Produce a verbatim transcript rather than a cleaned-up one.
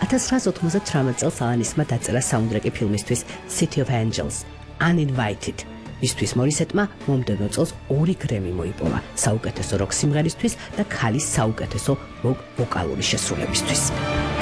ათას ცხრაასი ოთხმოცდათვრამეტ წელს ალანისმა დაწერა საუნდტრეკი ფილმისთვის City of Angels, Uninvited. მისთვის მორისეტმა მომდევნო წელს ორი გრემი მოიპოვა საუკეთესო როკ სიმღერისთვის და ქალის საუკეთესო როკ ვოკალური შესრულებისთვის.